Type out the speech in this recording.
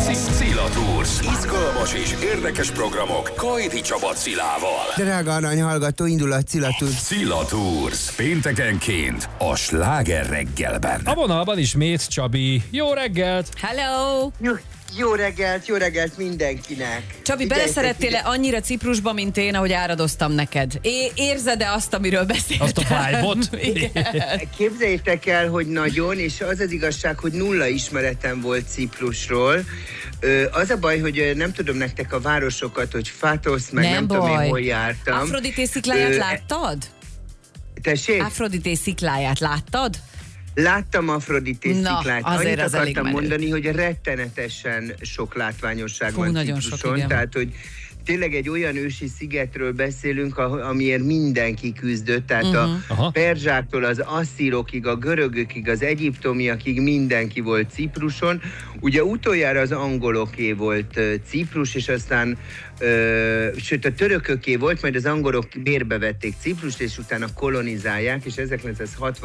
Szila Tours. Izgalmas és érdekes programok Kajdi Csaba Cilával. Drága arany hallgató, indul a Szila Tours. Szila Tours. Péntekenként a Sláger reggelben. A vonalban ismét Csabi. Jó reggelt! Hello! Jó reggelt mindenkinek. Csabi, beleszerettél-e annyira Ciprusba, mint én, ahogy áradoztam neked? Érzed-e azt, amiről beszéltem? Azt a vibe-ot? Képzeljétek el, hogy nagyon, és az az igazság, hogy nulla ismeretem volt Ciprusról. Az a baj, hogy nem tudom nektek a városokat, hogy Fatosz, meg nem tudom én, hol jártam. Afrodité szikláját láttad? Tessék? Afrodité szikláját láttad? Láttam Afrodité sziklát. Annyit az akartam mondani, hogy rettenetesen sok látványosság van nagyon Cipruson. sok, igen. Tehát, hogy tényleg egy olyan ősi szigetről beszélünk, amiért mindenki küzdött. Tehát a perzsáktól az asszírokig, a görögökig, az egyiptomiakig mindenki volt Cipruson. Ugye utoljára az angoloké volt Ciprus, és aztán sőt a törököké volt, majd az angolok bérbe vették Ciprust, és utána kolonizálják, és 1960